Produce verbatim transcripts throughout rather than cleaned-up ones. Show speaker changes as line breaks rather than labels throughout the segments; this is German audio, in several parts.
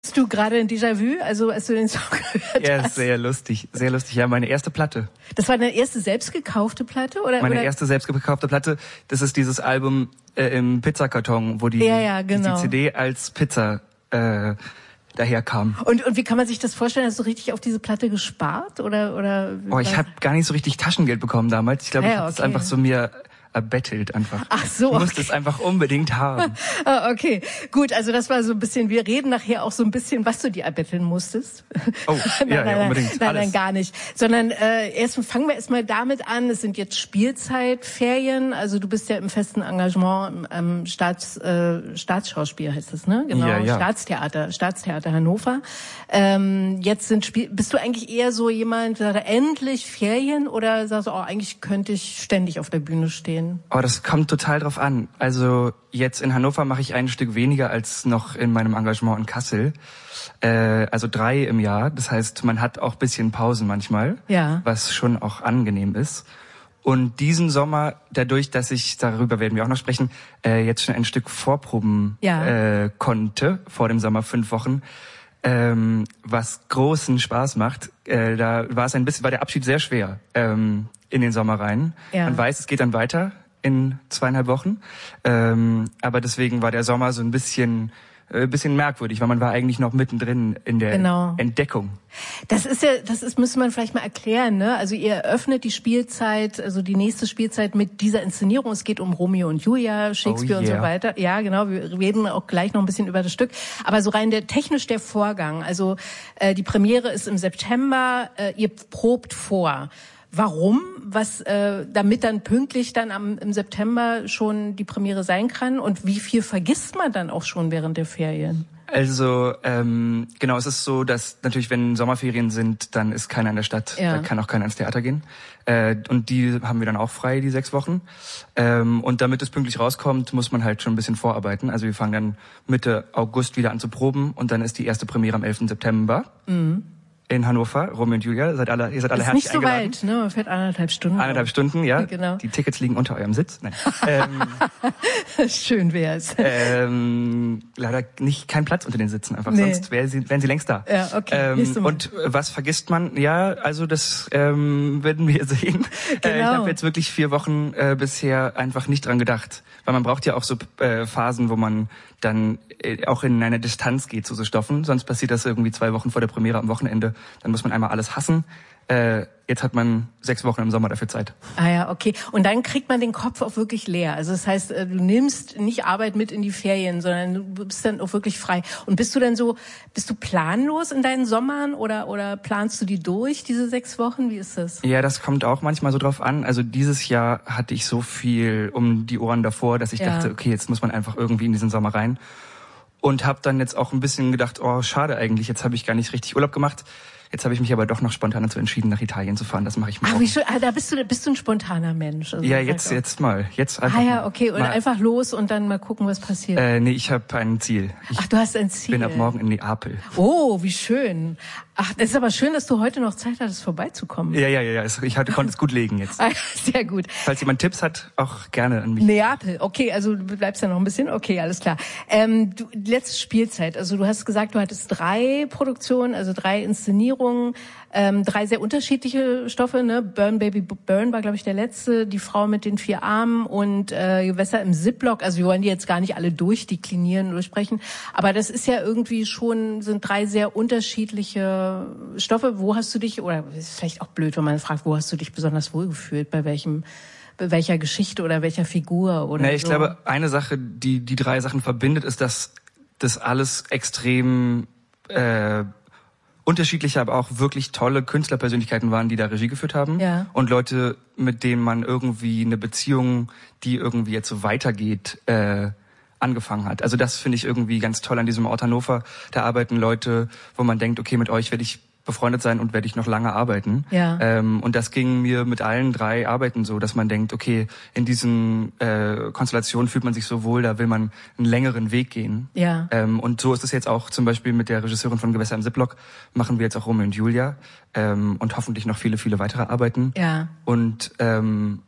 Bist du gerade in Déjà-vu, also als du den Song gehört
ja,
hast?
Ja, sehr lustig, sehr lustig. Ja, meine erste Platte.
Das war deine erste selbst gekaufte Platte? Oder,
meine
oder?
erste selbst gekaufte Platte, das ist dieses Album äh, im Pizzakarton, wo die,
ja, ja, genau.
die C D als Pizza äh, daherkam.
Und, und wie kann man sich das vorstellen? Hast du richtig auf diese Platte gespart? Oder, oder
oh, ich habe gar nicht so richtig Taschengeld bekommen damals. Ich glaube,
ja,
ich habe es
okay.
einfach so mir erbettelt einfach.
Ach so.
Ich musste okay. es einfach unbedingt haben.
ah, okay, gut, also das war so ein bisschen, wir reden nachher auch so ein bisschen, was du dir erbetteln musstest.
Oh,
nein,
ja,
nein,
ja, unbedingt.
Nein,
Alles.
nein, gar nicht. Sondern äh, erst fangen wir erstmal damit an, es sind jetzt Spielzeitferien, also du bist ja im festen Engagement am Staats, äh, Staatsschauspiel, heißt das, ne? Genau,
ja, ja.
Staatstheater, Staatstheater Hannover. Ähm, jetzt sind Spiel, bist du eigentlich eher so jemand, der endlich Ferien oder sagst du, oh, eigentlich könnte ich ständig auf der Bühne stehen?
Oh, das kommt total drauf an. Also jetzt in Hannover mache ich ein Stück weniger als noch in meinem Engagement in Kassel. Äh, also drei im Jahr. Das heißt, man hat auch bisschen Pausen manchmal,
ja.
was schon auch angenehm ist. Und diesen Sommer, dadurch, dass ich, darüber werden wir auch noch sprechen, äh, jetzt schon ein Stück vorproben
ja.
äh, konnte, vor dem Sommer, fünf Wochen, ähm, was großen Spaß macht. Äh, da war es ein bisschen, war der Abschied sehr schwer ähm, in den Sommer rein.
Ja.
Man weiß, es geht dann weiter in zweieinhalb Wochen. Ähm, aber deswegen war der Sommer so ein bisschen äh, bisschen merkwürdig, weil man war eigentlich noch mittendrin in der
genau.
Entdeckung.
Das ist ja, das ist, müsste man vielleicht mal erklären, ne? Also ihr eröffnet die Spielzeit, also die nächste Spielzeit mit dieser Inszenierung. Es geht um Romeo und Julia, Shakespeare
oh yeah.
und so weiter. Ja, genau. Wir reden auch gleich noch ein bisschen über das Stück. Aber so rein der technisch der Vorgang. Also äh, die Premiere ist im September. Äh, ihr probt vor. Warum? Was, äh, damit dann pünktlich dann am, im September schon die Premiere sein kann? Und wie viel vergisst man dann auch schon während der Ferien?
Also ähm, genau, es ist so, dass natürlich, wenn Sommerferien sind, dann ist keiner in der Stadt,
ja.
da kann auch keiner ins Theater gehen. Äh, und die haben wir dann auch frei, die sechs Wochen. Ähm, und damit es pünktlich rauskommt, muss man halt schon ein bisschen vorarbeiten. Also wir fangen dann Mitte August wieder an zu proben und dann ist die erste Premiere am elften September.
Mhm.
In Hannover, Romeo und Julia, seid alle, ihr seid alle herzlich eingeladen.
Ist nicht so weit, ne? Man fährt anderthalb Stunden.
Anderthalb Stunden, ja.
Genau.
Die Tickets liegen unter eurem Sitz. Nein.
ähm, Schön wär's.
Ähm, leider nicht kein Platz unter den Sitzen, einfach
nee.
sonst wären sie, wären sie längst da.
Ja, okay.
Ähm, und was vergisst man? Ja, also das ähm, werden wir sehen.
Genau.
Äh, ich habe jetzt wirklich vier Wochen äh, bisher einfach nicht dran gedacht, weil man braucht ja auch so äh, Phasen, wo man dann äh, auch in eine Distanz geht zu so Stoffen. Sonst passiert das irgendwie zwei Wochen vor der Premiere am Wochenende. Dann muss man einmal alles hassen. Äh, jetzt hat man sechs Wochen im Sommer dafür Zeit.
Ah ja, okay. Und dann kriegt man den Kopf auch wirklich leer. Also das heißt, du nimmst nicht Arbeit mit in die Ferien, sondern du bist dann auch wirklich frei. Und bist du dann so, bist du planlos in deinen Sommern oder oder planst du die durch, diese sechs Wochen? Wie ist das?
Ja, das kommt auch manchmal so drauf an. Also dieses Jahr hatte ich so viel um die Ohren davor, dass ich
ja.
dachte, okay, jetzt muss man einfach irgendwie in diesen Sommer rein. Und habe dann jetzt auch ein bisschen gedacht, oh, schade eigentlich, jetzt habe ich gar nicht richtig Urlaub gemacht. Jetzt habe ich mich aber doch noch spontan dazu entschieden, nach Italien zu fahren. Das mache ich mal.
Ach, wie schön. Ah, da bist du, bist du ein spontaner Mensch. Also
ja, jetzt, jetzt mal. Jetzt einfach
ah ja, okay. Und
mal.
einfach los und dann mal gucken, was passiert.
Äh, nee, ich habe ein Ziel. Ich
Ach, du hast ein Ziel.
bin ab morgen in Neapel.
Oh, wie schön. Ach, das ist aber schön, dass du heute noch Zeit hattest, vorbeizukommen.
Ja, ja, ja. Ich hatte, konnte es gut legen jetzt.
Sehr gut.
Falls jemand Tipps hat, auch gerne an mich.
Neapel, okay, also du bleibst ja noch ein bisschen. Okay, alles klar. Ähm, du, letzte Spielzeit, also du hast gesagt, du hattest drei Produktionen, also drei Inszenierungen, ähm, drei sehr unterschiedliche Stoffe, ne? Burn Baby Burn war, glaube ich, der letzte, Die Frau mit den vier Armen und äh, Gewässer im Ziplock. Also wir wollen die jetzt gar nicht alle durchdeklinieren, durchsprechen, aber das ist ja irgendwie schon, sind drei sehr unterschiedliche Stoffe. Wo hast du dich, oder ist vielleicht auch blöd, wenn man fragt, wo hast du dich besonders wohlgefühlt, bei welchem, bei welcher Geschichte oder welcher Figur oder
nee, ich
so?
glaube, eine Sache, die die drei Sachen verbindet, ist, dass das alles extrem äh, unterschiedliche, aber auch wirklich tolle Künstlerpersönlichkeiten waren, die da Regie geführt haben.
Ja.
Und Leute, mit denen man irgendwie eine Beziehung, die irgendwie jetzt so weitergeht, äh, angefangen hat. Also das finde ich irgendwie ganz toll an diesem Ort Hannover. Da arbeiten Leute, wo man denkt, okay, mit euch werde ich befreundet sein und werde ich noch lange arbeiten.
Ja.
Ähm, und das ging mir mit allen drei Arbeiten so, dass man denkt, okay, in diesen äh, Konstellationen fühlt man sich so wohl, da will man einen längeren Weg gehen.
Ja.
Ähm, und so ist es jetzt auch zum Beispiel mit der Regisseurin von Gewässer im Ziplock, machen wir jetzt auch Romeo und Julia ähm, und hoffentlich noch viele, viele weitere Arbeiten.
Ja.
Und ähm,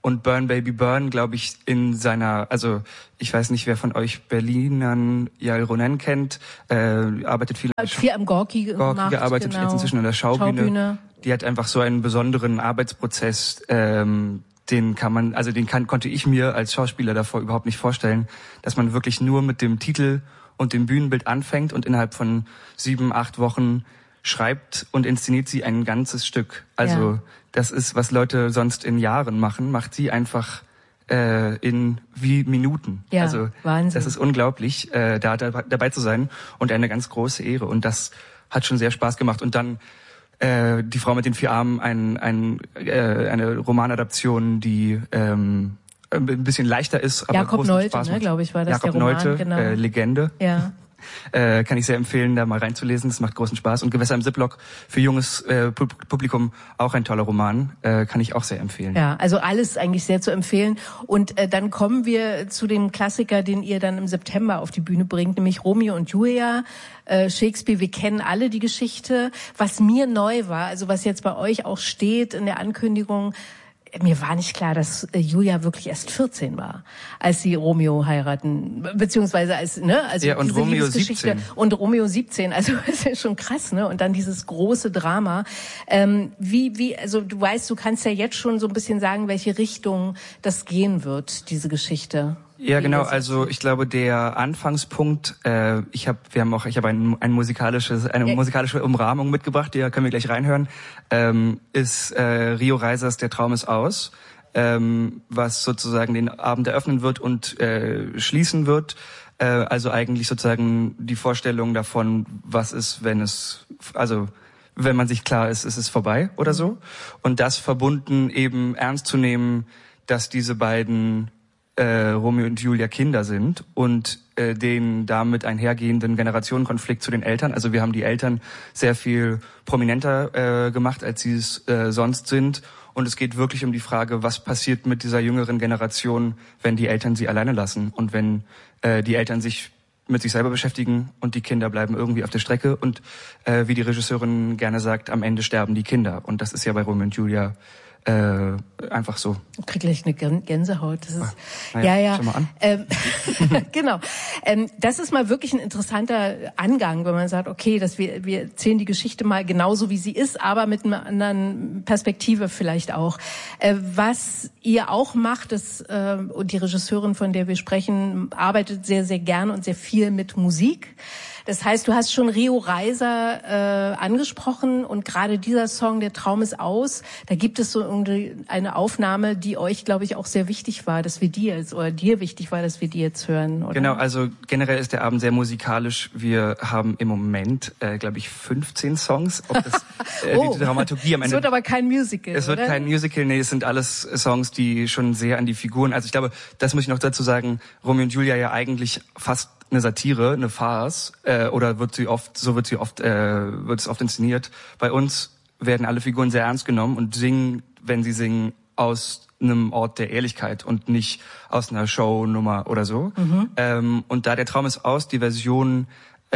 und Burn Baby Burn, glaube ich, in seiner, also ich weiß nicht, wer von euch Berlinern Yael Ronen kennt, äh, arbeitet viel,
viel am Gorki,
Gorki
gemacht,
gearbeitet,
genau.
jetzt inzwischen an der Schaubühne.
Schaubühne.
Die hat einfach so einen besonderen Arbeitsprozess, ähm, den kann man, also den kann, konnte ich mir als Schauspieler davor überhaupt nicht vorstellen, dass man wirklich nur mit dem Titel und dem Bühnenbild anfängt und innerhalb von sieben, acht Wochen schreibt und inszeniert sie ein ganzes Stück. Also ja. Das ist, was Leute sonst in Jahren machen, macht sie einfach äh, in wie Minuten.
Ja,
also
Wahnsinn.
Das ist unglaublich, äh, da, da dabei zu sein und eine ganz große Ehre. Und das hat schon sehr Spaß gemacht. Und dann äh, Die Frau mit den vier Armen, ein, ein, äh, eine Romanadaption, die ähm, ein bisschen leichter ist, aber
Jakob
großen
Nolte,
Spaß macht.
Ne, glaube ich, war das
Jakob
der Roman,
Nolte,
genau.
äh, Legende.
Ja.
Äh, kann ich sehr empfehlen, da mal reinzulesen. Das macht großen Spaß. Und Gewässer im Ziplock für junges äh, Publikum, auch ein toller Roman, äh, kann ich auch sehr empfehlen.
Ja, also alles eigentlich sehr zu empfehlen. Und äh, dann kommen wir zu dem Klassiker, den ihr dann im September auf die Bühne bringt, nämlich Romeo und Julia, äh, Shakespeare. Wir kennen alle die Geschichte. Was mir neu war, also was jetzt bei euch auch steht in der Ankündigung, mir war nicht klar, dass Julia wirklich erst vierzehn war, als sie Romeo heiraten, beziehungsweise als, ne, also
ja, und
diese
Romeo
Liebesgeschichte.
siebzehn.
Und Romeo siebzehn, also das ist ja schon krass, ne? Und dann dieses große Drama. Ähm, wie, wie, also du weißt, du kannst ja jetzt schon so ein bisschen sagen, welche Richtung das gehen wird, diese Geschichte.
Ja, genau. Also ich glaube, der Anfangspunkt, äh, ich habe, wir haben auch, ich habe ein, ein musikalisches, eine ja. musikalische Umrahmung mitgebracht, die können wir gleich reinhören, ähm, ist äh, Rio Reisers Der Traum ist aus, ähm, was sozusagen den Abend eröffnen wird und äh, schließen wird. Äh, also eigentlich sozusagen die Vorstellung davon, was ist, wenn es, also wenn man sich klar ist, ist es vorbei oder mhm. so. Und das verbunden eben ernst zu nehmen, dass diese beiden Äh, Romeo und Julia Kinder sind und äh, den damit einhergehenden Generationenkonflikt zu den Eltern. Also wir haben die Eltern sehr viel prominenter äh, gemacht, als sie es äh, sonst sind. Und es geht wirklich um die Frage, was passiert mit dieser jüngeren Generation, wenn die Eltern sie alleine lassen und wenn äh, die Eltern sich mit sich selber beschäftigen und die Kinder bleiben irgendwie auf der Strecke. Und äh, wie die Regisseurin gerne sagt, am Ende sterben die Kinder. Und das ist ja bei Romeo und Julia Äh, einfach so.
Ich krieg gleich eine Gänsehaut. Das ist,
ah, ja,
ja, ja.
Schau mal an.
Ähm, genau. Ähm, das ist mal wirklich ein interessanter Angang, wenn man sagt, okay, dass wir, wir erzählen die Geschichte mal genauso, wie sie ist, aber mit einer anderen Perspektive vielleicht auch. Äh, was ihr auch macht, das, äh, und die Regisseurin, von der wir sprechen, arbeitet sehr, sehr gern und sehr viel mit Musik. Das heißt, du hast schon Rio Reiser äh, angesprochen und gerade dieser Song, Der Traum ist aus, da gibt es so irgendwie eine Aufnahme, die euch, glaube ich, auch sehr wichtig war, dass wir die jetzt, oder dir wichtig war, dass wir die jetzt hören, oder?
Genau, also generell ist der Abend sehr musikalisch. Wir haben im Moment, äh, glaube ich, fünfzehn Songs. Ob das, äh,
oh,
die Dramaturgie am Ende.
Es wird aber kein Musical,
Es wird
oder?
kein Musical, nee, es sind alles Songs, die schon sehr an die Figuren, also ich glaube, das muss ich noch dazu sagen, Romeo und Julia ja eigentlich fast eine Satire, eine Farce, äh, oder wird sie oft, so wird sie oft, äh, wird es oft inszeniert. Bei uns werden alle Figuren sehr ernst genommen und singen, wenn sie singen, aus einem Ort der Ehrlichkeit und nicht aus einer Shownummer oder so. Mhm. Ähm, und da Der Traum ist aus, die Version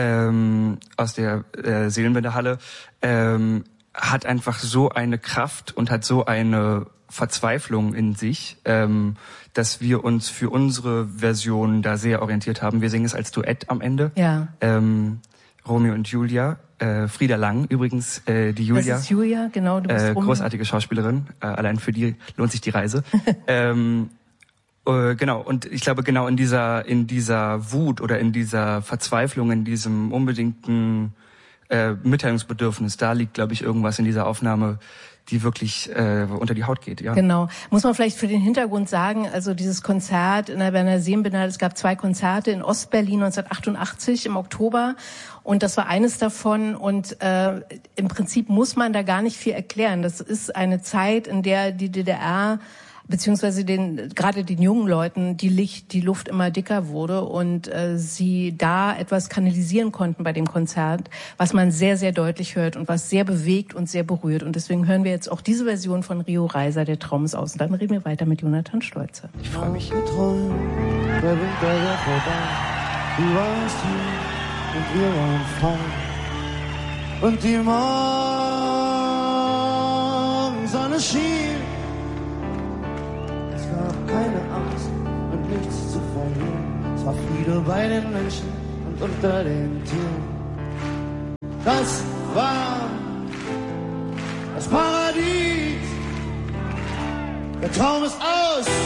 ähm, aus der äh, Seelenbinderhalle, ähm, hat einfach so eine Kraft und hat so eine Verzweiflung in sich, ähm, dass wir uns für unsere Version da sehr orientiert haben. Wir singen es als Duett am Ende.
Ja.
Ähm, Romeo und Julia. Äh, Frieda Lang übrigens, äh, die Julia.
Das ist Julia, genau. Du bist
äh,
Romeo.
Großartige Schauspielerin. Äh, allein für die lohnt sich die Reise. ähm, äh, genau. Und ich glaube, genau in dieser in dieser Wut oder in dieser Verzweiflung, in diesem unbedingten äh, Mitteilungsbedürfnis, da liegt, glaube ich, irgendwas in dieser Aufnahme, die wirklich äh, unter die Haut geht, ja.
Genau. Muss man vielleicht für den Hintergrund sagen, also dieses Konzert in der Berner Seenbinderhalle, es gab zwei Konzerte in Ostberlin neunzehnhundertachtundachtzig im Oktober und das war eines davon und äh, im Prinzip muss man da gar nicht viel erklären. Das ist eine Zeit, in der die D D R beziehungsweise den gerade den jungen Leuten die Licht, die Luft immer dicker wurde und äh, sie da etwas kanalisieren konnten bei dem Konzert, was man sehr, sehr deutlich hört und was sehr bewegt und sehr berührt. Und deswegen hören wir jetzt auch diese Version von Rio Reiser, Der Traum ist aus. Und dann reden wir weiter mit Jonathan Stolze.
Ich freue mich.
Geträumt, der Winter war vorbei, du warst hier und wir waren frei. Und die Morgensonne schien war Friede bei den Menschen und unter den Tieren. Das war das Paradies. Der Traum ist aus.